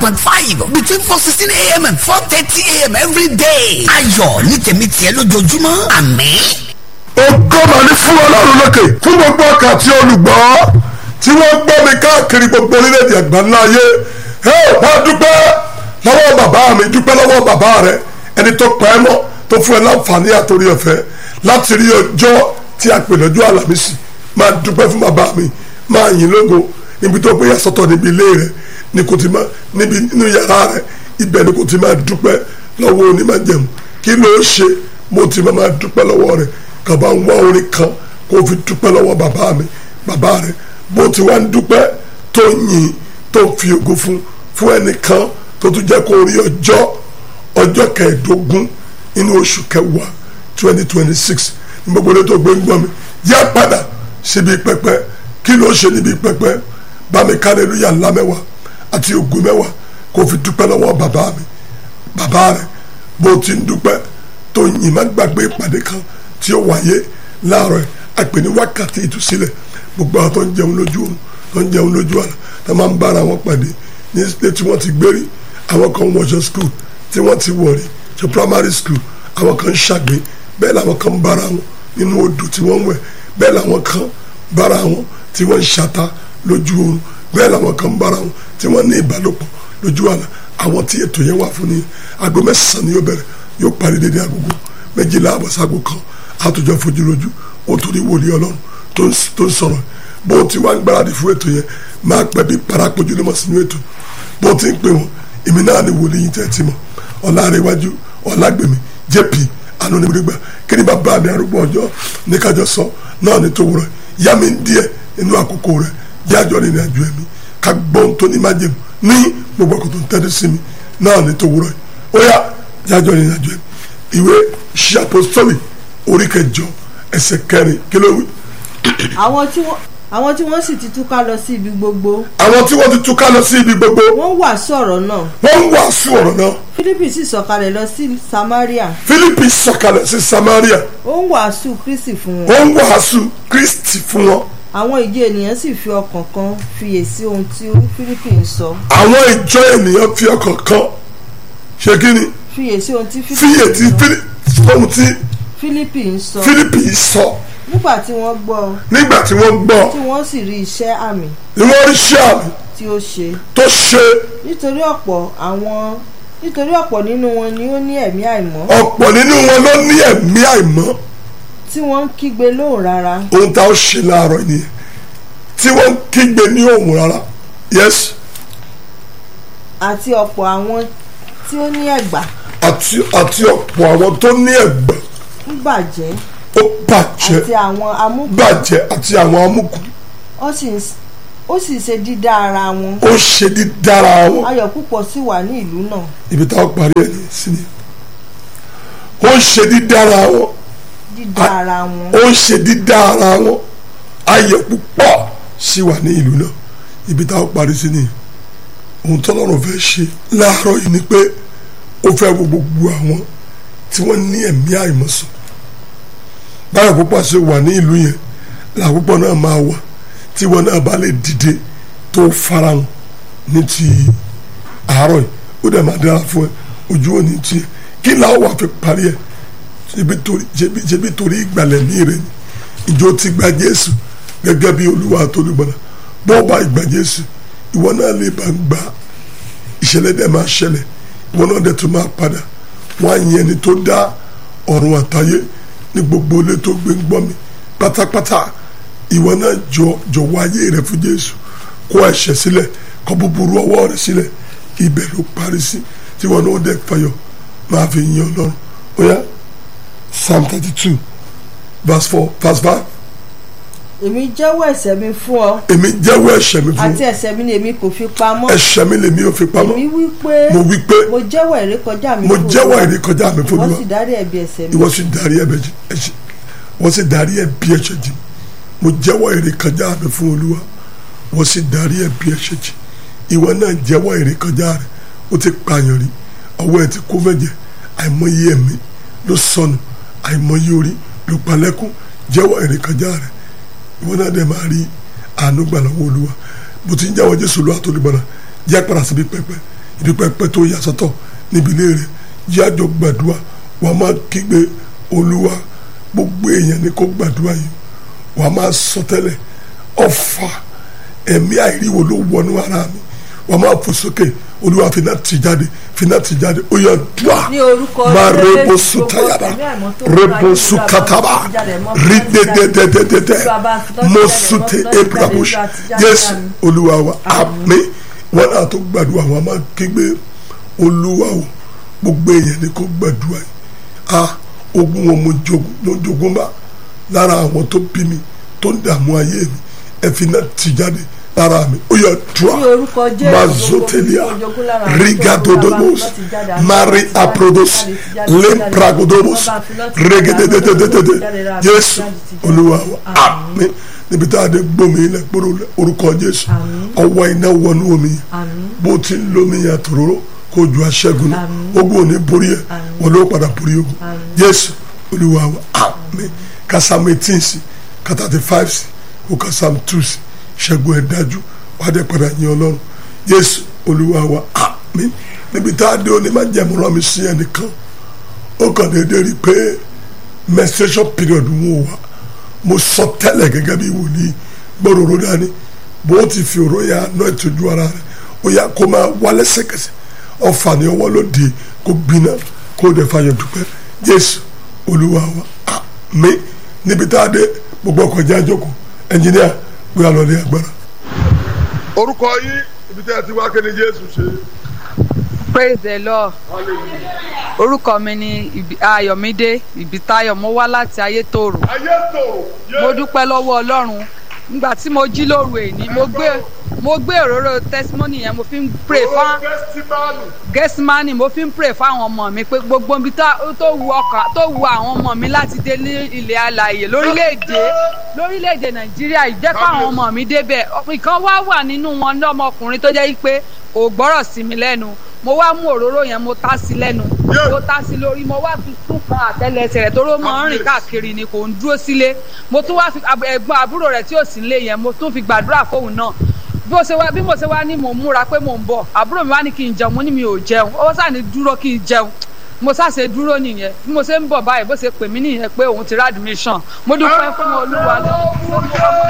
105.5 between 4:16 a.m. and 4:30 a.m. every day. ayọ̀ ní tèmi tiẹ̀ lójoojúmọ́ àmín. ògo mà ní fún ọlọ́run lókè fún gbogbo ọkàn àti olùgbọ́ tí wọ́n gbọ́ mi káàkiri gbogbo orílẹ̀-èdè àgbáńlá ayé. wọ́n dúpẹ́ lọ́wọ́ bàbá mi, dúpẹ́ lọ́wọ́ bàbá rẹ, ẹni tó pa ẹ́ mọ́, tó fún ẹ láǹfààní àtòrí ọ̀fẹ́ láti rí ọjọ́ tí a pè lọ́jọ́ àlàmísì. máa dúpẹ́ fún bàbá mi, máa yìn lógo níbi tó gbé yàsọ́tọ̀ níbi ilé rẹ ní kò tí máa níbi nínú yàrá rẹ, ibẹ̀ ni kò tí máa dúpẹ́ lọ́wọ́ onímájẹ̀mú. kí ló ṣe? mo ti máa dúpẹ́ lọ́wọ́ rẹ. kàbá ń wá orin kan kó fi dúpẹ́ lọ́wọ́ bàbá mi, bàbá rẹ. bó ti wá ń dúpẹ́ tó yìn tó fi ògo fún ẹnìkan tó tún jẹ́ kó rí ọjọ́ kẹẹ̀ẹ́dógún nínú oṣù kẹwàá 2026 ní gbogbo ilé tó gbé ń gbọ́ mi. yá padà síbi pẹpẹ. kí ló ṣe níbi pẹpẹ? bá mi hallelujah ńlá mẹ́wàá àti ògo mẹ́wàá kó fi dúpẹ́ lọ́wọ́ bàbá mi, bàbá rẹ. bó ti ń dúpẹ́ tó yìn, má gbàgbé ìpàdé kan tí ó wáyé láàárọ̀ ẹ̀, àpè ní wákàtí ìtúsílẹ̀. gbogbo àwọn tó ń jẹun lójú oorun, tó ń jẹun lójú àlá, tó máa ń bára wọn pàdé ní ilé tí wọ́n ti gbérí. àwọn kan wọṣọ school tí wọ́n ti wọ̀rí ṣe primary school, àwọn kan ń ṣàgbé, bẹ́ẹ̀ làwọn kan ń bára wọn nínú odò tí wọ́n ń wẹ̀, bẹ́ẹ̀ làwọn kan bára wọn tí wọ́n ń ṣata lójú oorun, bẹ́ẹ̀ làwọn kan ń bára wọn tí wọ́n ní ìbálòpọ̀ lójú àlá. àwọn tí ètò yẹn wà fún ni aago 9 ni yóò bẹ̀rẹ̀, yóò parí dédé agogo 12 àbọ̀ sago kan. àtòjọ fojú lójú ó torí wòlíì ọlọ́run tó ń sọ̀rọ̀. bó ti wá ń gbáradì fún ètò yẹn, máa pẹ́ bí parapọ̀jù ló mọ̀ sínú ètò. bó ti ń pè wọ́n, èmi náà ni wòlíì yìí tẹ́ ti mọ̀, ọ̀làrẹ̀wájú ọ̀làgbèmí jp anonimigba. kí ni bàbá mi arúgbó ọjọ́ ní kájọ sọ náà ní tó wúrọ̀ yá mi díẹ̀ inú àkókò rẹ̀ jájọ́ rìnrìn àjò ẹ̀mí ká gbọ́n tó ní májèmú ní gbogbo ọkọ̀ tó ń tẹ́lẹ̀ sí mi náà ní tó wúrọ̀ ó yá jájọ́ rìnrìn àjò ẹ̀mí. ìwé ṣe àpòsítélì orí 8 ẹsẹ̀ 4 kí ló wí. àwọn tí wọ́n sì ti túká lọ sí ibi gbogbo. àwọn tí wọ́n ti túká lọ sí ibi gbogbo. wọ́n wàásù ọ̀rọ̀ náà. wọ́n wàásù ọ̀rọ̀ náà. Fílípì sì sọ̀kalẹ̀ lọ sí Samaria. Fílípì sọ̀kalẹ̀ sí Samaria. ó ń wàásù Kristi fún wọn. ó ń wàásù Kristi fún wọn. àwọn ìjọ ènìyàn sì fi ọkàn kan fiyèsí ohun tí Fílípì ń sọ. àwọn ìjọ ènìyàn fi ọkàn kan ṣe kí ni. fiyèsí ohun tí Fílípì ń sọ. Fílípì ń sọ. nígbà tí wọ́n gbọ́. tí wọ́n sì rí iṣẹ́ àmì. ni wọ́n rí iṣẹ́ àmì. tí ó ṣe. tó ṣe. nítorí ọ̀pọ̀ nínú wọn ni ó ní ẹ̀mí àìmọ́. ọ̀pọ̀ nínú wọn ló ní ẹ̀mí àìmọ́. tí wọ́n ń kígbe lóhùn rárá. ohun tá a ó ṣe láàárọ̀ nìyẹn, tí wọ́n ń kígbe ní ohùn rárá. yes. àti ọ̀pọ̀ àwọn tí ó ní ẹ̀gbà. àti ọ̀pọ̀ àwọn tó ní ẹ̀gbà. ń bàjẹ́. ó bàjẹ́. àti àwọn amúkù. bàjẹ́ àti àwọn amúkù. ó sì ṣe dídá ara wọn. ó ṣe dídá ara wọn. ayọ̀ púpọ̀ sì wà ní ìlú náà. ibi táwọn parí ẹ̀ ní sí ni. ó ń ṣe dídá ara wọn. dídá ara wọn. ó ń ṣe dídá ara wọn. ayọ̀ púpọ̀ sì wà ní ìlú náà. ibi táwọn parí sí ni. ohun tọ́lọ́run fẹ́ ṣe láàárọ̀ yìí ni pé ó fẹ́ wo gbogbo àwọn tí wọ́n ní ẹ̀mí àìmọ̀sán. báyọ̀ púpọ̀ ṣe wà ní ìlú yẹn làpúpọ̀ náà máa wà tí wọn náà bá lè dìde tó farahàn ní ti àárọ̀ yìí ó dẹ̀ máa dára fún ẹ ojú òní tiẹ̀ kí làwọn wà fi parí ẹ ṣebí torí ìgbàlẹ̀ ní rẹ ni ìjọ ti gba Jésù gẹ́gẹ́ bí Olúwa àtolúgbàlà bó bá ìgbà Jésù ìwọ náà lè bá ń gbà ìṣẹ̀lẹ̀ dẹ̀ máa ṣẹlẹ̀ ìwọ náà dẹ̀ tún máa padà wọ́n á yẹn ni tó dá ọ̀run àtayé ní gbogbo ilé tó gbé ń gbọ́ mi pátápátá ìwọ náà jọ̀wọ́ ayé rẹ fún Jésù kó ẹ̀ṣẹ̀ sílẹ̀ kó búburú ọwọ́ rẹ sílẹ̀ ibẹ̀ ló parí sí tí wọn náà dẹ̀ fayọ̀ máa fi yin Ọlọ́run ó yá Psalm 32 verse 5. èmi jẹ́wọ́ ẹ̀ṣẹ̀ mi fún ọ. èmi jẹ́wọ́ ẹ̀ṣẹ̀ mi fún ọ. àti ẹ̀ṣẹ̀ mi ni èmi kò fi pamọ́. ẹ̀ṣẹ̀ mi lèmi ò fi pamọ́. èmi wí pé. mo wí pé. mo jẹ́wọ́ ìrékọjá mi fún Olúwa. mo jẹ́wọ́ ìrékọjá mi fún Olúwa. ìwọ sì dárí ẹ̀bi ẹ̀ṣẹ̀ mi. ìwọ sì dárí ẹ̀bi ẹ̀ṣẹ̀ jì. mo jẹ́wọ́ ìrékọjá mi fún Olúwa. wọ́n sì dárí ẹ̀bi ẹ̀ṣẹ̀ jì. ìwọ náà jẹ́wọ́ ìrékọjá rẹ̀ ó ti pààyàn rí ọwọ́ ẹ̀ ti kó fẹ́jẹ̀ àìmọye ẹ̀mí ló sọnù àìmọye orí ló palẹ́kún jẹ́wọ́ ìrékọjá rẹ̀ ìwọ náà dẹ̀ máa rí àánú gbà lọ́wọ́ Olúwa bó ti ń jáwọ́ Jésù lọ́wọ́ àtolúgbọ́nà jẹ́ padà síbi pẹ́pẹ́ ibi pẹpẹ tó yà sọ́tọ̀ níbi ilé rẹ̀ jẹ́ àjọ gbàdúrà wàá máa kígbe olúwa gbogbo èèyàn ní kó gbàdúrà yìí wàá máa sọ tẹ́lẹ̀ ọ̀fà ẹ̀mí àìríwo ló wọnú ara mi wàá máa fò sókè olúwa fina ti jáde ó yà dùà máa rebo sutayaba rebo sukataba ridedededede mosute ebrabush Jésù olúwa wa àmín wọn náà tó gbàdúrà wọn máa kígbe olúwa o gbogbo èèyàn ní kó gbàdúrà yìí ogun wọn mo jogún bá lára àwọn tó bí mi tó ń dààmú ayé mi ẹ̀fín náà ti jáde lára mi ó yọ tura mazotelia rigadodobos mari aprodos lempragodobos regededededede Jésù olúwa wa àmín níbi tá a dé gbómi ilẹ̀ gbóró orúkọ Jésù ọwọ́ iná wọnú omi bó ti ń lómi yẹn àtòróró kó ju aṣẹ́gun náà ogun ò ní borí ẹ̀ wọn ló padà borí ogun Jésù olúwa wa àmín kásámù 18 sí ká 35 sí kó kásámù 2 sí ṣẹ́gun ẹ̀ dájú wà á dẹ̀ padà yin Ọlọ́run Jésù olúwa wa àmín níbi tá a dé òní má jẹ̀mú rán mi sí ẹnìkan ó kàn déédéé rí i pé menstruation period wọn wà mo sọ tẹ́lẹ̀ gẹ́gẹ́ bí wòlíì gbọ́dọ̀ dání bó ti fi òró ya náà ìtọ́jú ara rẹ̀ ó yá kó máa wá lẹ́sẹ̀kẹsẹ̀ ọ̀fà ní ọwọ́ lóde kó gbiná kó dẹ̀ fàyọ̀ dúpẹ́ Jésù olúwa wa àmín níbi tá a dé gbogbo ọkọ̀ jẹ́ àjọkọ̀ ẹnjìníà gbé alọ́lé agbára. orúkọ yìí ibi tí a ti wá kéde Jésù ṣe. Praise the Lord. Orúkọ mi ni Ayọ̀mídé Ìbítáyọ̀ mo wá láti Ayétòrò. Mo dúpẹ́ lọ́wọ́ Ọlọ́run nígbà tí mo jí lóru èní mo gbé òróró testimony yẹn mo fi ń pray fún gẹ́símánì mo fi ń pray fún àwọn ọmọ mi pé gbogbo ibi tó wu àwọn ọmọ mi láti dé ní ilẹ̀ alààyè lórílẹ̀‐èdè Nàìjíríà ìjẹ́ fáwọn ọmọ mi débẹ̀ ìkan wà nínú wọn lọ́mọkùnrin tó jẹ́ pé ò gbọ́rọ̀ sí mi lẹ́nu mo wá mú òróró yẹn mo tá sí lẹ́nu mo tá sí lórí mo wá fi tún kan àtẹ́lẹsẹ̀ rẹ̀ toró mọ́ ń rìn káàkiri ni kò ń dúró sílé mo tún wá fi ẹ̀gbọ́n àbúrò rẹ̀ tí ò sí nílé yẹn mo tún fi gbàdúrà fóun náà bí mo ṣe wá ní mò ń múra pé mò ń bọ̀ àbúrò mi wá ní kí n jẹun mo ní mi ò jẹun ó sá ní dúró kí n jẹun mo ṣàṣe dúró nìyẹn bí mo ṣe ń bọ̀ báyìí bó ṣe pè mí nìyẹn pé òun ti rá admission mo dúpẹ́ fún Olúwa lọ́wọ́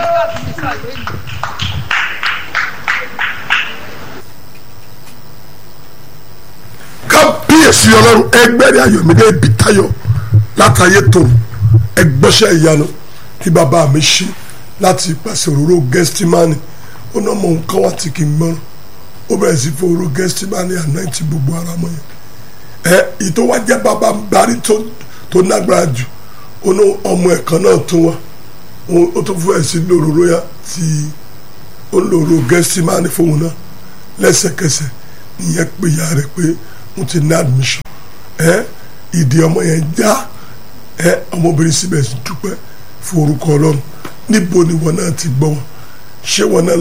kábíyèsí Ọlọ́run ẹgbẹ́rẹ́ Ayọ̀mídé Ìbítáyọ̀ látàyé tòun ẹgbọ́sẹ̀ ìyanu tí bàbá mi ṣe láti ipasẹ̀ òróró gẹ́stímánì ó náà mọ nǹkan wá tí kì í gbọ́ràn ó bẹ̀rẹ̀ sí fún òróró gẹ́stímánì ànáìtì gbogbo ara mọ́ yẹn ìtò wá jẹ́ bàbá barí tó nágbára jù ó ní ọmọ ẹ̀kan náà tó wá ó tó fún ẹ̀ sí lòróró yá tí ó ń lòróró gẹ́stímánì fóun náà lẹ́sẹ̀kẹsẹ̀ ìyẹn pé ìyá rẹ̀ pé mo ti ní admission ìdí ọmọ yẹn já ọmọbìnrin síbẹ̀ dúpẹ́ fún orúkọ Ọlọ́run níbo ni wọn náà ti gbọ́ wọn ṣé wọn náà